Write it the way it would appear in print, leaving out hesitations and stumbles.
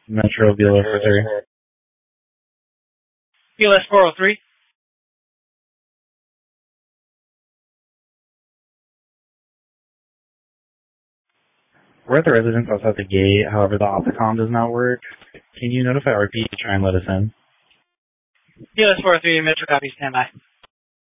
Metro Bueller for 3. BLS 403. We're at the residence outside the gate, however the opticom does not work. Can you notify RP to try and let us in? BLS 403, Metro copy, standby.